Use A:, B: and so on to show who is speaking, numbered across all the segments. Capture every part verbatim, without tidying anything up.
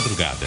A: madrugada.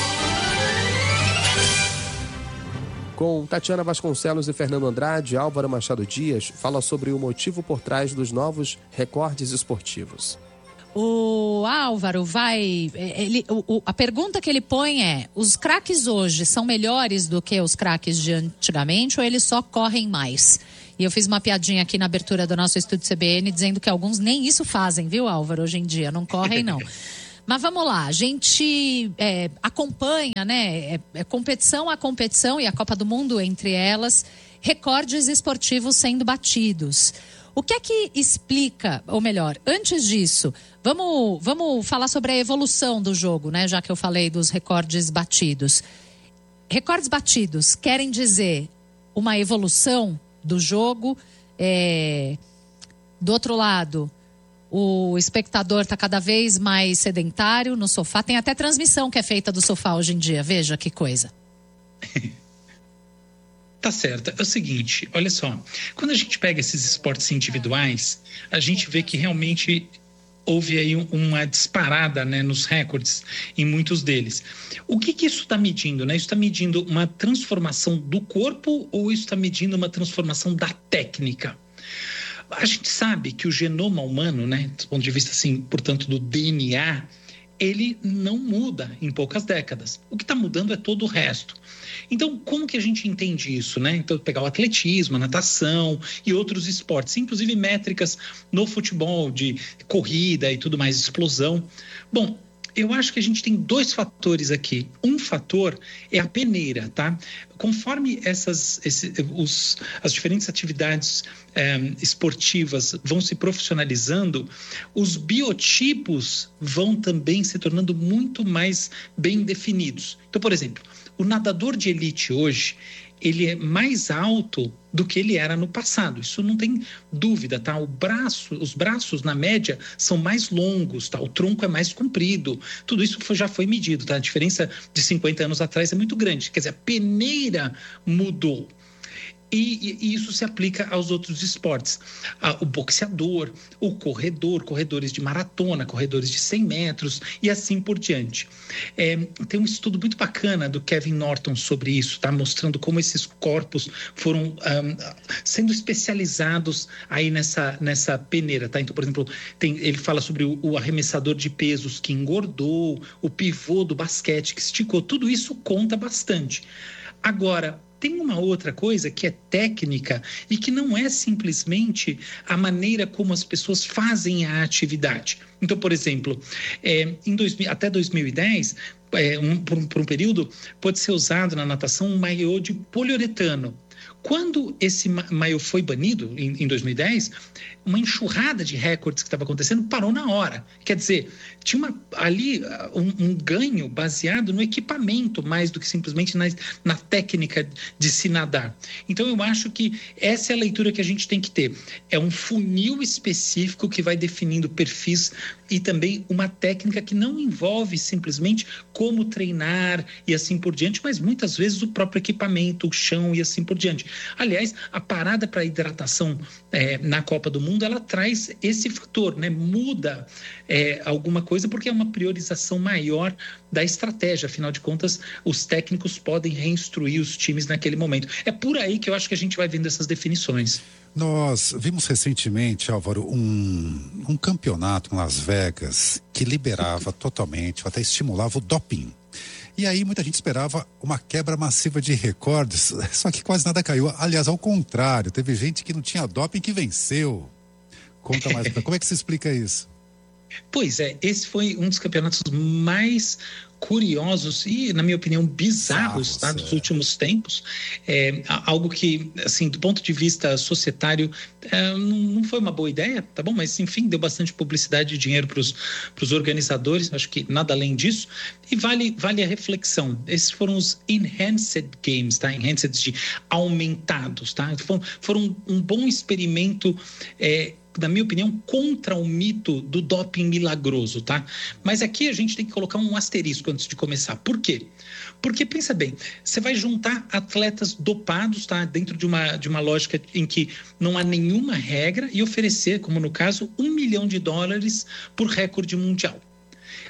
B: Com Tatiana Vasconcelos e Fernando Andrade, Álvaro Machado Dias fala sobre o motivo por trás dos novos recordes esportivos.
C: O Álvaro vai... Ele, o, a pergunta que ele põe é: os craques hoje são melhores do que os craques de antigamente ou eles só correm mais? E eu fiz uma piadinha aqui na abertura do nosso estúdio C B N dizendo que alguns nem isso fazem, viu, Álvaro, hoje em dia? Não correm, não. Mas vamos lá, a gente é, acompanha, né, é, é competição a competição e a Copa do Mundo entre elas, recordes esportivos sendo batidos. O que é que explica, ou melhor, antes disso, vamos, vamos falar sobre a evolução do jogo, né, já que eu falei dos recordes batidos. Recordes batidos querem dizer uma evolução do jogo, é, do outro lado... O espectador está cada vez mais sedentário no sofá. Tem até transmissão que é feita do sofá hoje em dia. Veja que coisa.
D: Tá certo. É o seguinte, olha só. Quando a gente pega esses esportes individuais, a gente vê que realmente houve aí uma disparada, né, nos recordes em muitos deles. O que que isso está medindo, né? Isso está medindo uma transformação do corpo ou isso está medindo uma transformação da técnica? A gente sabe que o genoma humano, né, do ponto de vista, assim, portanto, do D N A, ele não muda em poucas décadas. O que está mudando é todo o resto. Então, como que a gente entende isso, né? Então, pegar o atletismo, a natação e outros esportes, inclusive métricas no futebol, de corrida e tudo mais, explosão. Bom, eu acho que a gente tem dois fatores aqui. Um fator é a peneira, tá? Conforme essas, esse, os, as diferentes atividades é, esportivas vão se profissionalizando, os biotipos vão também se tornando muito mais bem definidos. Então, por exemplo, o nadador de elite hoje, ele é mais alto do que ele era no passado. Isso não tem dúvida, tá? O braço, os braços, na média, são mais longos, tá? O tronco é mais comprido. Tudo isso foi, já foi medido, tá? A diferença de cinquenta anos atrás é muito grande. Quer dizer, a peneira mudou. E, e isso se aplica aos outros esportes. Ah, o boxeador, o corredor, corredores de maratona, corredores de cem metros e assim por diante. É, tem um estudo muito bacana do Kevin Norton sobre isso, tá? Mostrando como esses corpos foram um, sendo especializados aí nessa, nessa peneira, tá? Então, por exemplo, tem, ele fala sobre o, o arremessador de pesos que engordou, o pivô do basquete que esticou. Tudo isso conta bastante. Agora, tem uma outra coisa que é técnica e que não é simplesmente a maneira como as pessoas fazem a atividade. Então, por exemplo, é, em dois, até dois mil e dez, é, um, por, um, por um período, pode ser usado na natação um maiô de poliuretano. Quando esse maiô foi banido, em, em dois mil e dez, uma enxurrada de recordes que estava acontecendo parou na hora. Quer dizer, tinha uma, ali um, um ganho baseado no equipamento mais do que simplesmente na, na técnica de se nadar. Então, eu acho que essa é a leitura que a gente tem que ter. É um funil específico que vai definindo perfis e também uma técnica que não envolve simplesmente como treinar e assim por diante, mas muitas vezes o próprio equipamento, o chão e assim por diante. Aliás, a parada para a hidratação é, na Copa do Mundo, ela traz esse fator, né? Muda é, alguma coisa porque é uma priorização maior da estratégia. Afinal de contas, os técnicos podem reinstruir os times naquele momento. É por aí que eu acho que a gente vai vendo essas definições.
E: Nós vimos recentemente, Álvaro, um, um campeonato em Las Vegas que liberava totalmente, até estimulava o doping. E aí muita gente esperava uma quebra massiva de recordes, só que quase nada caiu. Aliás, ao contrário, teve gente que não tinha doping que venceu. Conta mais, como é que se explica isso?
D: Pois é, esse foi um dos campeonatos mais curiosos e, na minha opinião, bizarros, tá, dos últimos tempos. É, algo que, assim, do ponto de vista societário, é, não, não foi uma boa ideia, tá bom? Mas, enfim, deu bastante publicidade e dinheiro para os organizadores, acho que nada além disso. E vale, vale a reflexão. Esses foram os Enhanced Games, tá? Enhanced de aumentados, tá? Foram, foram um bom experimento, é, na minha opinião, contra o mito do doping milagroso, tá? Mas aqui a gente tem que colocar um asterisco antes de começar. Por quê? Porque, pensa bem, você vai juntar atletas dopados, tá? Dentro de uma, de uma lógica em que não há nenhuma regra e oferecer, como no caso, um milhão de dólares por recorde mundial.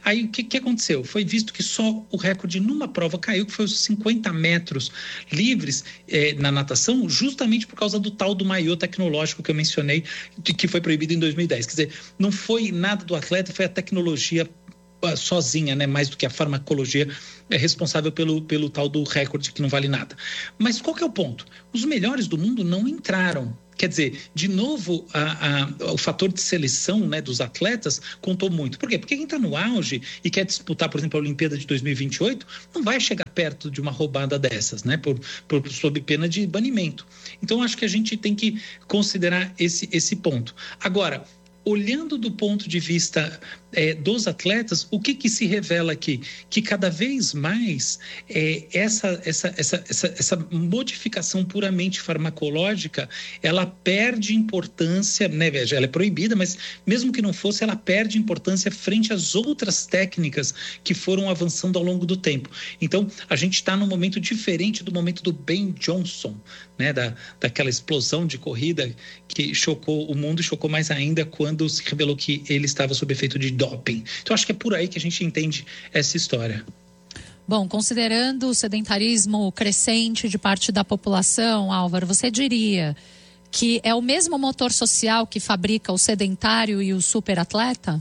D: Aí o que, que aconteceu? Foi visto que só o recorde numa prova caiu, que foi os cinquenta metros livres eh, na natação, justamente por causa do tal do maiô tecnológico que eu mencionei, de, que foi proibido em dois mil e dez. Quer dizer, não foi nada do atleta, foi a tecnologia sozinha, né? Mais do que a farmacologia é responsável pelo, pelo tal do recorde que não vale nada. Mas qual que é o ponto? Os melhores do mundo não entraram. Quer dizer, de novo, a, a, o fator de seleção, né, dos atletas contou muito. Por quê? Porque quem está no auge e quer disputar, por exemplo, a Olimpíada de dois mil e vinte e oito, não vai chegar perto de uma roubada dessas, né, por, por, sob pena de banimento. Então, acho que a gente tem que considerar esse, esse ponto. Agora, olhando do ponto de vista é, dos atletas, o que, que se revela aqui? Que cada vez mais é, essa, essa, essa, essa, essa modificação puramente farmacológica, ela perde importância, né? Veja, ela é proibida, mas mesmo que não fosse, ela perde importância frente às outras técnicas que foram avançando ao longo do tempo. Então, a gente está num momento diferente do momento do Ben Johnson, né? Da, daquela explosão de corrida que chocou o mundo e chocou mais ainda quando quando se revelou que ele estava sob efeito de doping. Então, acho que é por aí que a gente entende essa história.
C: Bom, considerando o sedentarismo crescente de parte da população, Álvaro, você diria que é o mesmo motor social que fabrica o sedentário e o superatleta?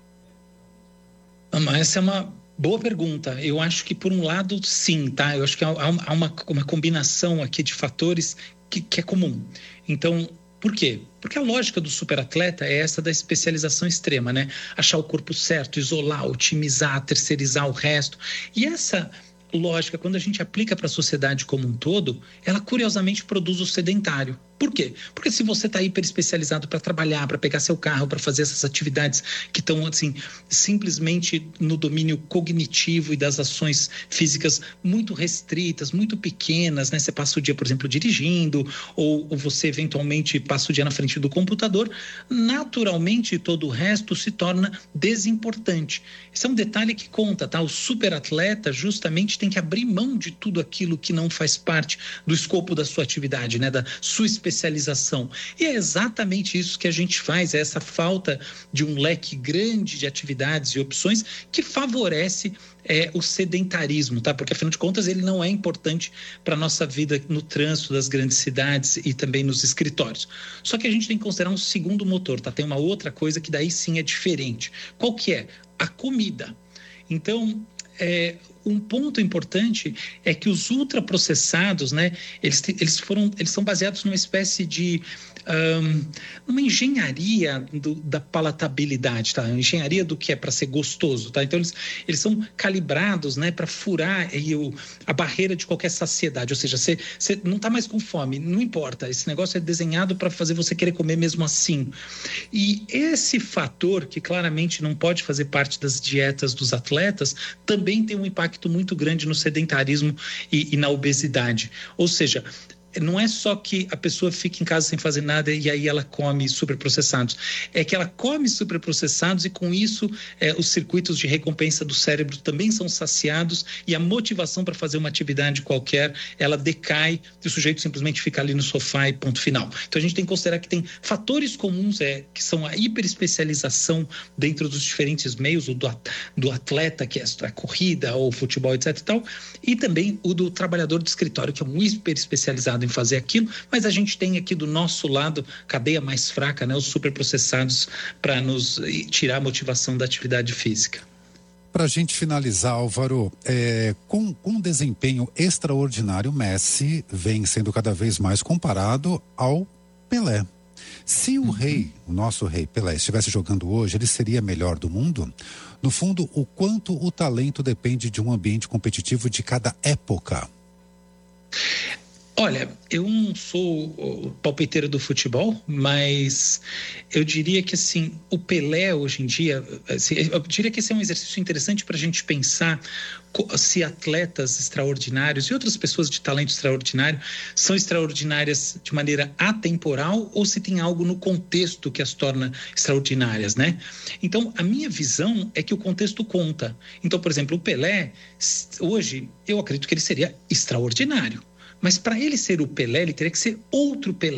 D: Essa é uma boa pergunta. Eu acho que, por um lado, sim, tá? Eu acho que há uma, uma combinação aqui de fatores que, que é comum. Então, por quê? Porque a lógica do superatleta é essa da especialização extrema, né? Achar o corpo certo, isolar, otimizar, terceirizar o resto. E essa lógica, quando a gente aplica para a sociedade como um todo, ela curiosamente produz o sedentário. Por quê? Porque se você está hiper especializado para trabalhar, para pegar seu carro, para fazer essas atividades que estão assim, simplesmente no domínio cognitivo e das ações físicas muito restritas, muito pequenas, né? Você passa o dia, por exemplo, dirigindo, ou, ou você eventualmente passa o dia na frente do computador, naturalmente todo o resto se torna desimportante. Esse é um detalhe que conta, tá? O superatleta justamente tem que abrir mão de tudo aquilo que não faz parte do escopo da sua atividade, né? Da sua especialização. E é exatamente isso que a gente faz, é essa falta de um leque grande de atividades e opções que favorece é, o sedentarismo, tá? Porque, afinal de contas, ele não é importante para a nossa vida no trânsito das grandes cidades e também nos escritórios. Só que a gente tem que considerar um segundo motor, tá? Tem uma outra coisa que daí sim é diferente. Qual que é? A comida. Então, é... um ponto importante é que os ultraprocessados, né, eles, eles, foram, eles são baseados numa espécie de um, uma engenharia do, da palatabilidade, tá? Uma engenharia do que é para ser gostoso, tá? Então eles, eles são calibrados, né, para furar aí, o, a barreira de qualquer saciedade, ou seja, você, você não está mais com fome, não importa, esse negócio é desenhado para fazer você querer comer mesmo assim. E esse fator, que claramente não pode fazer parte das dietas dos atletas, também tem um impacto muito grande no sedentarismo e, e na obesidade. Ou seja, não é só que a pessoa fica em casa sem fazer nada e aí ela come superprocessados. É que ela come superprocessados e com isso é, os circuitos de recompensa do cérebro também são saciados e a motivação para fazer uma atividade qualquer, ela decai e o sujeito simplesmente fica ali no sofá e ponto final. Então a gente tem que considerar que tem fatores comuns, é, que são a hiperespecialização dentro dos diferentes meios, o do, do atleta, que é a corrida ou futebol, etc e tal, e também o do trabalhador de escritório, que é um hiperespecializado em fazer aquilo, mas a gente tem aqui do nosso lado cadeia mais fraca, né, os superprocessados, para nos tirar a motivação da atividade física.
E: Para a gente finalizar, Álvaro, é, com, com um desempenho extraordinário, Messi vem sendo cada vez mais comparado ao Pelé. Se o uhum. rei, o nosso rei Pelé, estivesse jogando hoje, ele seria melhor do mundo? No fundo, o quanto o talento depende de um ambiente competitivo de cada época?
D: Olha, eu não sou o palpiteiro do futebol, mas eu diria que assim, o Pelé hoje em dia, assim, eu diria que esse é um exercício interessante para a gente pensar se atletas extraordinários e outras pessoas de talento extraordinário são extraordinárias de maneira atemporal ou se tem algo no contexto que as torna extraordinárias, né? Então, a minha visão é que o contexto conta. Então, por exemplo, o Pelé, hoje, eu acredito que ele seria extraordinário. Mas para ele ser o Pelé, ele teria que ser outro Pelé.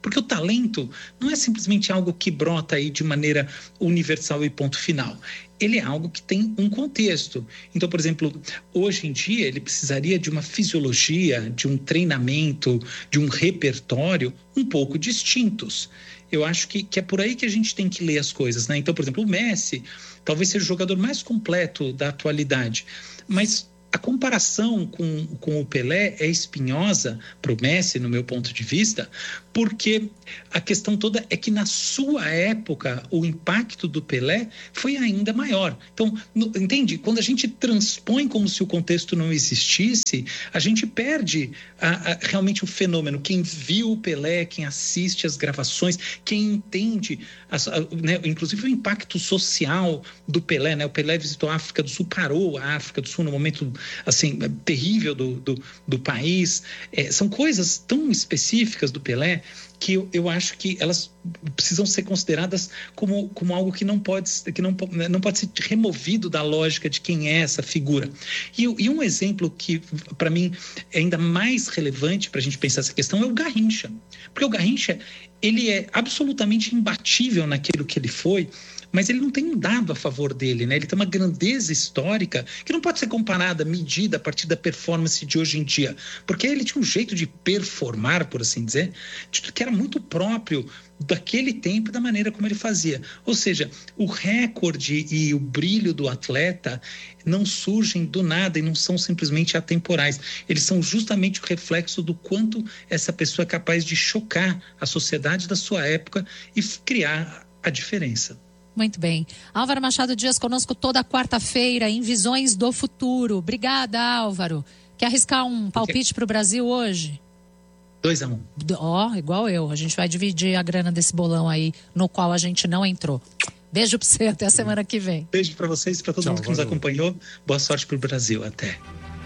D: Porque o talento não é simplesmente algo que brota aí de maneira universal e ponto final. Ele é algo que tem um contexto. Então, por exemplo, hoje em dia ele precisaria de uma fisiologia, de um treinamento, de um repertório um pouco distintos. Eu acho que, que é por aí que a gente tem que ler as coisas, né? Então, por exemplo, o Messi talvez seja o jogador mais completo da atualidade, mas a comparação com, com o Pelé é espinhosa para o Messi, no meu ponto de vista, porque a questão toda é que na sua época o impacto do Pelé foi ainda maior. Então, no, entende? Quando a gente transpõe como se o contexto não existisse, a gente perde a, a, realmente o fenômeno. Quem viu o Pelé, quem assiste as gravações, quem entende, as, a, né, inclusive o impacto social do Pelé, né? O Pelé visitou a África do Sul, parou a África do Sul no momento assim, terrível do, do, do país. É, são coisas tão específicas do Pelé que eu, eu acho que elas precisam ser consideradas como, como algo que não pode, que não, não pode ser removido da lógica de quem é essa figura. E, e um exemplo que, para mim, é ainda mais relevante para a gente pensar essa questão é o Garrincha. Porque o Garrincha, ele é absolutamente imbatível naquilo que ele foi, mas ele não tem um dado a favor dele, né? Ele tem uma grandeza histórica que não pode ser comparada, medida a partir da performance de hoje em dia, porque ele tinha um jeito de performar, por assim dizer, que era muito próprio daquele tempo e da maneira como ele fazia. Ou seja, o recorde e o brilho do atleta não surgem do nada e não são simplesmente atemporais. Eles são justamente o reflexo do quanto essa pessoa é capaz de chocar a sociedade da sua época e criar a diferença.
C: Muito bem. Álvaro Machado Dias conosco toda quarta-feira em Visões do Futuro. Obrigada, Álvaro. Quer arriscar um palpite para o Brasil hoje?
D: dois a um.
C: Ó, oh, igual eu. A gente vai dividir a grana desse bolão aí, no qual a gente não entrou. Beijo para você, até a semana que vem.
D: Beijo para vocês e para todo Tchau, mundo que valeu. Nos acompanhou. Boa sorte para o Brasil. Até.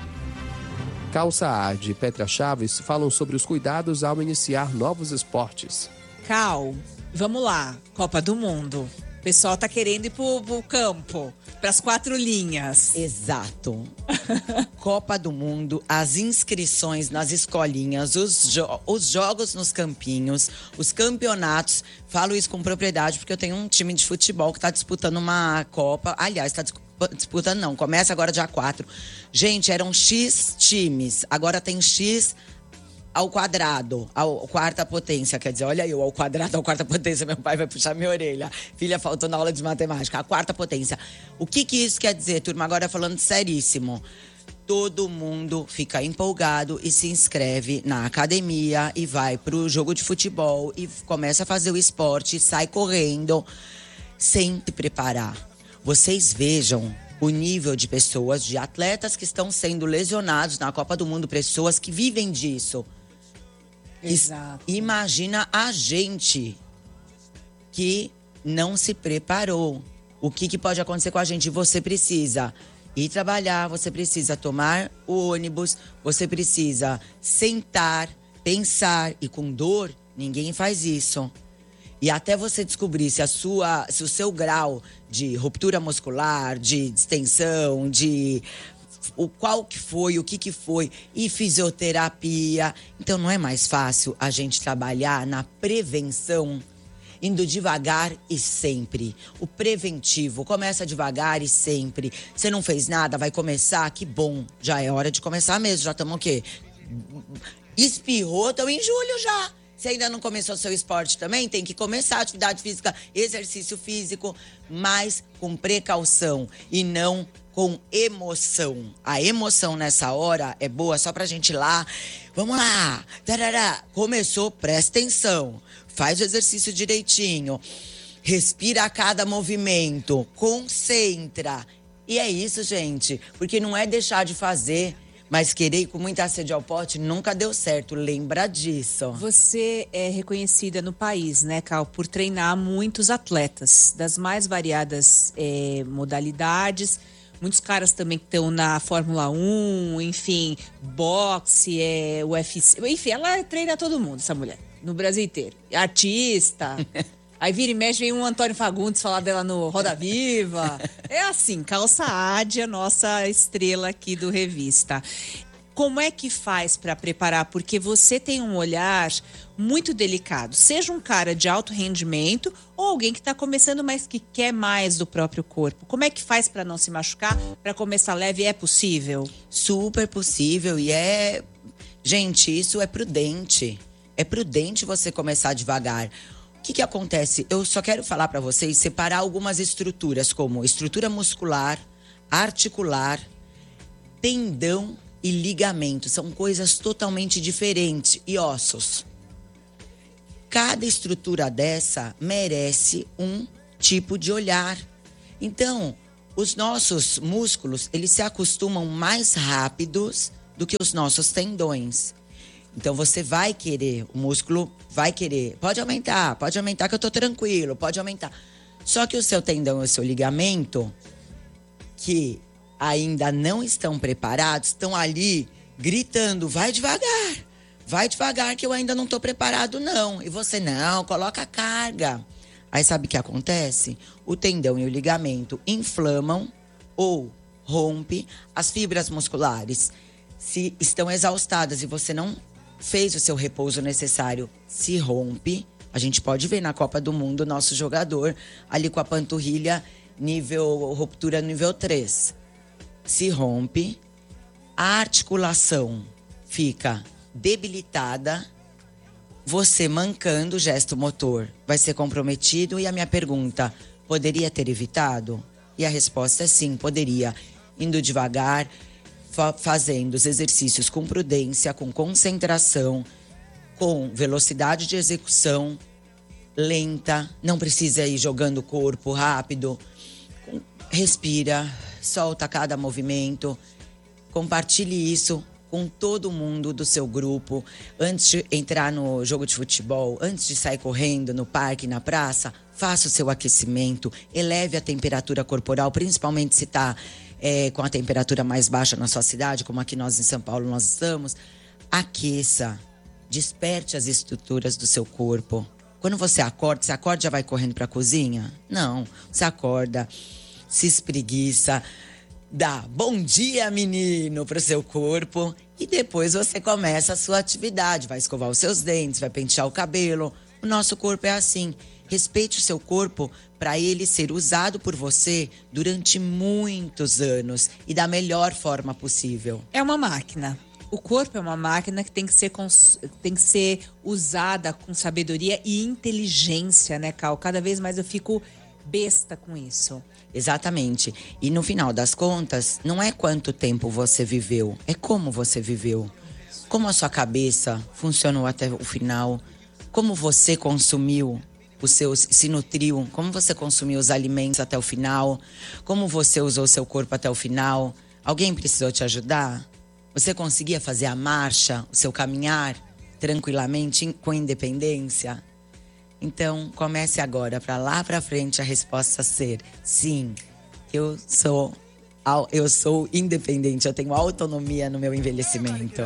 B: Calça Arte e Petra Chaves falam sobre os cuidados ao iniciar novos esportes.
A: Cal, vamos lá. Copa do Mundo. O pessoal tá querendo ir pro, pro campo, pras quatro linhas.
F: Exato. Copa do Mundo, as inscrições nas escolinhas, os, jo- os jogos nos campinhos, os campeonatos. Falo isso com propriedade porque eu tenho um time de futebol que tá disputando uma Copa. Aliás, tá disputando não, começa agora dia quatro. Gente, eram X times, agora tem X ao quadrado, ao quarta potência, quer dizer, olha eu, ao quadrado, ao quarta potência, meu pai vai puxar minha orelha. Filha, faltou na aula de matemática, a quarta potência. O que que isso quer dizer, turma? Agora falando seríssimo. Todo mundo fica empolgado e se inscreve na academia e vai pro jogo de futebol e começa a fazer o esporte, sai correndo, sem se preparar. Vocês vejam o nível de pessoas, de atletas que estão sendo lesionados na Copa do Mundo, pessoas que vivem disso.
A: Exato.
F: Imagina a gente que não se preparou. O que, que pode acontecer com a gente? Você precisa ir trabalhar, você precisa tomar o ônibus, você precisa sentar, pensar, e com dor, ninguém faz isso. E até você descobrir se, a sua, se o seu grau de ruptura muscular, de distensão, de o qual que foi, o que que foi, e fisioterapia. Então não é mais fácil a gente trabalhar na prevenção, indo devagar e sempre. O preventivo começa devagar e sempre. Você não fez nada, vai começar, que bom. Já é hora de começar mesmo, já estamos o quê? Espirrou, estão em julho já. Se ainda não começou seu esporte também, tem que começar atividade física, exercício físico, mas com precaução e não com emoção. A emoção nessa hora é boa só pra gente ir lá. Vamos lá! Tarará. Começou, presta atenção. Faz o exercício direitinho. Respira a cada movimento. Concentra. E é isso, gente. Porque não é deixar de fazer, mas querer ir com muita sede ao pote nunca deu certo. Lembra disso.
A: Você é reconhecida no país, né, Cal, por treinar muitos atletas das mais variadas é, modalidades. Muitos caras também que estão na Fórmula um, enfim, boxe, é, U F C. Enfim, ela treina todo mundo, essa mulher, no Brasil inteiro. Artista. Aí vira e mexe, vem um Antônio Fagundes falar dela no Roda Viva. É assim, Calça Ade, a nossa estrela aqui do Revista. Como é que faz para preparar? Porque você tem um olhar muito delicado. Seja um cara de alto rendimento ou alguém que está começando, mas que quer mais do próprio corpo. Como é que faz para não se machucar? Para começar leve, é possível?
F: Super possível e é... Gente, isso é prudente. É prudente você começar devagar. O que que acontece? Eu só quero falar para vocês, separar algumas estruturas, como estrutura muscular, articular, tendão e ligamento. São coisas totalmente diferentes. E ossos. Cada estrutura dessa merece um tipo de olhar. Então, os nossos músculos, eles se acostumam mais rápidos do que os nossos tendões. Então, você vai querer, o músculo vai querer. Pode aumentar, pode aumentar que eu tô tranquilo, pode aumentar. Só que o seu tendão e o seu ligamento, que ainda não estão preparados, estão ali gritando, vai devagar, vai devagar que eu ainda não estou preparado não. E você, não, coloca a carga. Aí sabe o que acontece? O tendão e o ligamento inflamam ou rompe, as fibras musculares se estão exaustadas e você não fez o seu repouso necessário, se rompe. A gente pode ver na Copa do Mundo o nosso jogador ali com a panturrilha nível ruptura nível três. Se rompe, a articulação fica debilitada, você mancando o gesto motor vai ser comprometido. E a minha pergunta, poderia ter evitado? E a resposta é sim, poderia. Indo devagar, fa- fazendo os exercícios com prudência, com concentração, com velocidade de execução lenta, não precisa ir jogando o corpo rápido. Respira, solta cada movimento, compartilhe isso com todo mundo do seu grupo. Antes de entrar no jogo de futebol, antes de sair correndo no parque, na praça, faça o seu aquecimento, eleve a temperatura corporal, principalmente se está é, com a temperatura mais baixa na sua cidade, como aqui nós em São Paulo nós estamos. Aqueça, desperte as estruturas do seu corpo. Quando você acorda, você acorda e já vai correndo para a cozinha? Não, você acorda, se espreguiça, dá bom dia, menino, para o seu corpo e depois você começa a sua atividade. Vai escovar os seus dentes, vai pentear o cabelo. O nosso corpo é assim. Respeite o seu corpo para ele ser usado por você durante muitos anos e da melhor forma possível.
A: É uma máquina. O corpo é uma máquina que tem que ser, cons... tem que ser usada com sabedoria e inteligência, né, Cal? Cada vez mais eu fico besta com isso.
F: Exatamente. E no final das contas, não é quanto tempo você viveu, é como você viveu. Como a sua cabeça funcionou até o final, como você consumiu os seus, se nutriu, como você consumiu os alimentos até o final, como você usou o seu corpo até o final. Alguém precisou te ajudar? Você conseguia fazer a marcha, o seu caminhar tranquilamente, com independência? Então, comece agora, para lá para frente a resposta ser sim, eu sou, eu sou independente, eu tenho autonomia no meu envelhecimento.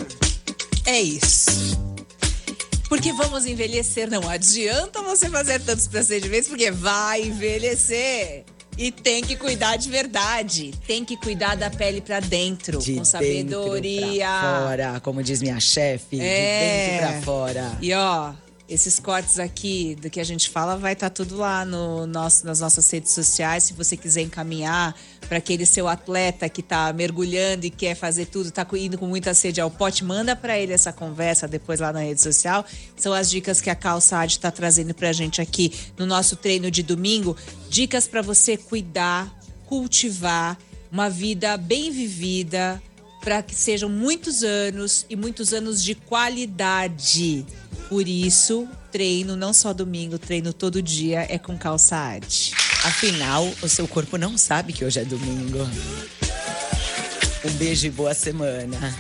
A: É isso. Porque vamos envelhecer, não adianta você fazer tantos procedimentos, porque vai envelhecer. E tem que cuidar de verdade. Tem que cuidar da pele pra dentro,
F: de
A: com sabedoria.
F: Dentro pra fora, como diz minha chefe,
A: é.
F: De dentro pra fora.
A: E ó, esses cortes aqui do que a gente fala vai estar tá tudo lá no nosso, nas nossas redes sociais. Se você quiser encaminhar para aquele seu atleta que tá mergulhando e quer fazer tudo, tá indo com muita sede ao pote, manda para ele essa conversa depois lá na rede social. São as dicas que a Cal Saad tá trazendo pra gente aqui no nosso treino de domingo. Dicas para você cuidar, cultivar uma vida bem vivida, para que sejam muitos anos e muitos anos de qualidade. Por isso, treino não só domingo, treino todo dia é com Cal Saad.
F: Afinal, o seu corpo não sabe que hoje é domingo. Um beijo e boa semana.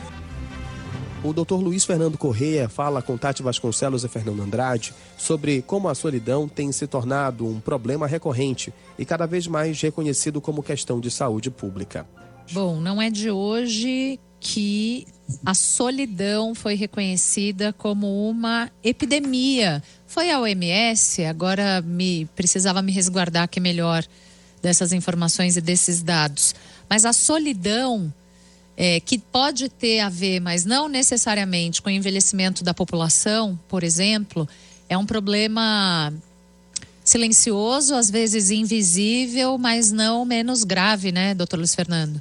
B: O doutor Luiz Fernando Corrêa fala com Tati Vasconcelos e Fernando Andrade sobre como a solidão tem se tornado um problema recorrente e cada vez mais reconhecido como questão de saúde pública.
C: Bom, não é de hoje que a solidão foi reconhecida como uma epidemia. Foi a O M S, agora me precisava me resguardar aqui melhor dessas informações e desses dados. Mas a solidão é, que pode ter a ver, mas não necessariamente com o envelhecimento da população, por exemplo, é um problema silencioso, às vezes invisível, mas não menos grave, né, doutor Luiz Fernando?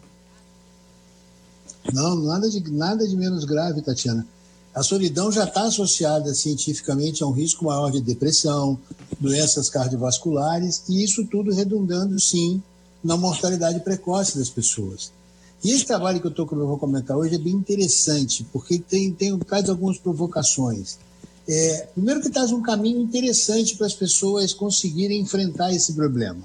G: Não, nada de, nada de menos grave, Tatiana. A solidão já está associada cientificamente a um risco maior de depressão, doenças cardiovasculares, e isso tudo redundando, sim, na mortalidade precoce das pessoas. E esse trabalho que eu, tô, que eu vou comentar hoje é bem interessante, porque tem, tem, traz algumas provocações. É, primeiro que traz um caminho interessante para as pessoas conseguirem enfrentar esse problema.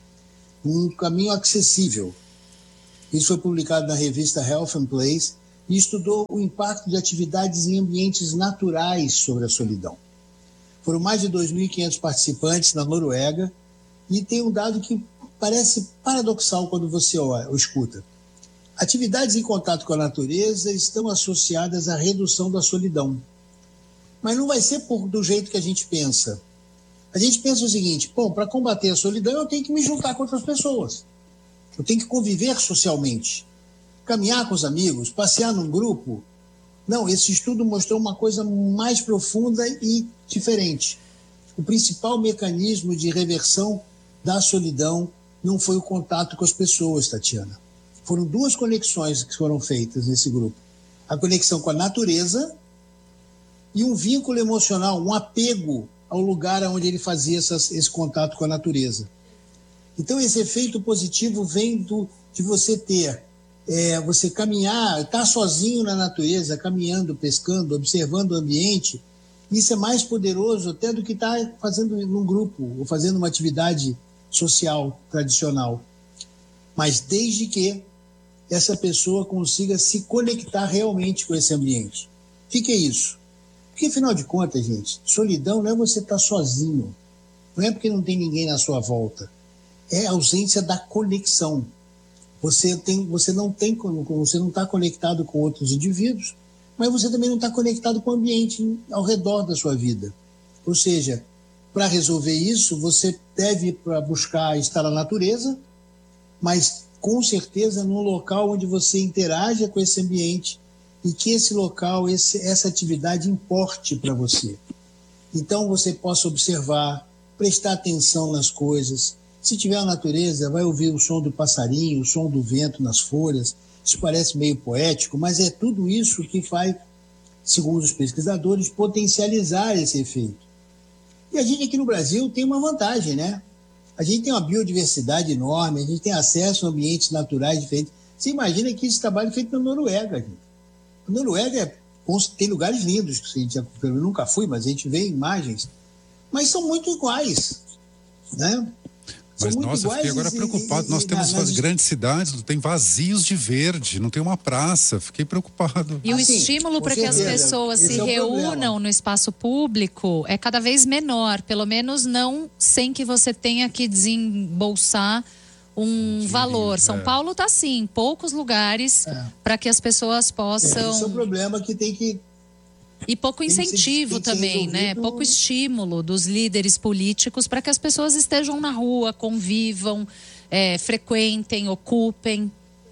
G: Um caminho acessível. Isso foi publicado na revista Health and Place e estudou o impacto de atividades em ambientes naturais sobre a solidão. Foram mais de dois mil e quinhentos participantes na Noruega e tem um dado que parece paradoxal quando você olha, ou escuta. Atividades em contato com a natureza estão associadas à redução da solidão. Mas não vai ser por, do jeito que a gente pensa. A gente pensa o seguinte, bom, para combater a solidão eu tenho que me juntar com outras pessoas. Eu tenho que conviver socialmente, caminhar com os amigos, passear num grupo. Não, esse estudo mostrou uma coisa mais profunda e diferente. O principal mecanismo de reversão da solidão não foi o contato com as pessoas, Tatiana. Foram duas conexões que foram feitas nesse grupo. A conexão com a natureza e um vínculo emocional, um apego ao lugar onde ele fazia essas, esse contato com a natureza. Então, esse efeito positivo vem do, de você ter, é, você caminhar, estar sozinho na natureza, caminhando, pescando, observando o ambiente. Isso é mais poderoso até do que estar fazendo num grupo ou fazendo uma atividade social tradicional. Mas desde que essa pessoa consiga se conectar realmente com esse ambiente. O que, que é isso? Porque, afinal de contas, gente, solidão não é você estar sozinho. Não é porque não tem ninguém na sua volta. É a ausência da conexão. Você, tem, você não tem, você não está conectado com outros indivíduos, mas você também não está conectado com o ambiente ao redor da sua vida. Ou seja, para resolver isso, você deve buscar estar na natureza, mas com certeza num local onde você interaja com esse ambiente e que esse local, esse, essa atividade importe para você. Então você possa observar, prestar atenção nas coisas. Se tiver a natureza, vai ouvir o som do passarinho, o som do vento nas folhas. Isso parece meio poético, mas é tudo isso que vai, segundo os pesquisadores, potencializar esse efeito. E a gente aqui no Brasil tem uma vantagem, né? A gente tem uma biodiversidade enorme, a gente tem acesso a ambientes naturais diferentes. Você imagina que esse trabalho é feito na Noruega, gente. A Noruega tem lugares lindos, que a gente, eu nunca fui, mas a gente vê imagens, mas são muito iguais, né?
E: Mas, nossa, eu fiquei agora preocupado. Nós temos as grandes cidades, tem vazios de verde, não tem uma praça. Fiquei preocupado.
C: E o estímulo para que as pessoas se reúnam no espaço público é cada vez menor. Pelo menos não sem que você tenha que desembolsar um valor. São Paulo está assim, poucos lugares para que as pessoas possam...
G: Esse é o problema que tem que...
C: E pouco incentivo também, né? Pouco estímulo dos líderes políticos para que as pessoas estejam na rua, convivam, é, frequentem, ocupem.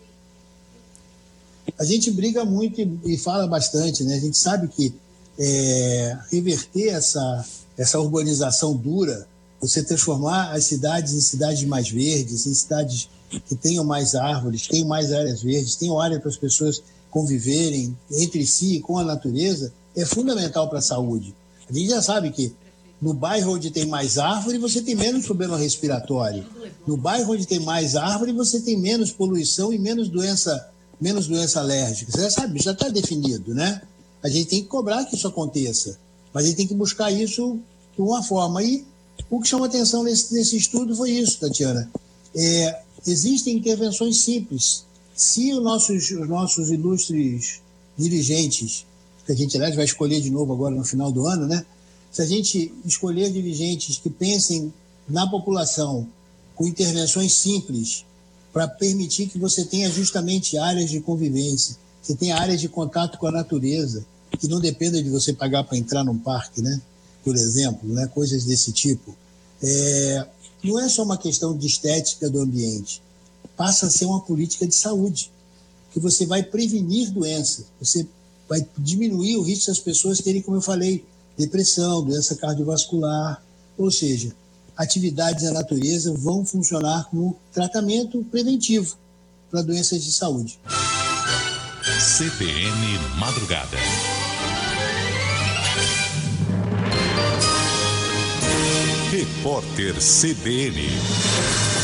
G: A gente briga muito e, e fala bastante, né? A gente sabe que é, reverter essa, essa urbanização dura, você transformar as cidades em cidades mais verdes, em cidades que tenham mais árvores, tenham mais áreas verdes, tenham área para as pessoas conviverem entre si com a natureza, é fundamental para a saúde. A gente já sabe que no bairro onde tem mais árvore, você tem menos problema respiratório. No bairro onde tem mais árvore, você tem menos poluição e menos doença, menos doença alérgica. Você já sabe, já está definido, né? A gente tem que cobrar que isso aconteça, mas a gente tem que buscar isso de uma forma. E o que chama atenção nesse, nesse estudo foi isso, Tatiana. É, existem intervenções simples. Se os nossos, os nossos ilustres dirigentes, que a gente, aliás, vai escolher de novo agora no final do ano, né? Se a gente escolher dirigentes que pensem na população com intervenções simples para permitir que você tenha justamente áreas de convivência, você tenha áreas de contato com a natureza, que não dependa de você pagar para entrar num parque, né? Por exemplo, né? Coisas desse tipo. É, não é só uma questão de estética do ambiente, passa a ser uma política de saúde. que você vai prevenir doenças, você vai diminuir o risco das pessoas terem, como eu falei, depressão, doença cardiovascular, ou seja, atividades da natureza vão funcionar como tratamento preventivo para doenças de saúde.
H: C B N Madrugada. Repórter C B N.